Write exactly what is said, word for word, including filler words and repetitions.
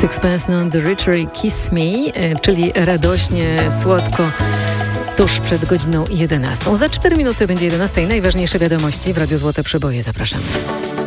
Sixpence None the Richer Kiss Me, czyli radośnie, słodko, tuż przed godziną jedenastą. Za cztery minuty będzie jedenasta i najważniejsze wiadomości w Radiu Złote Przeboje. Zapraszamy.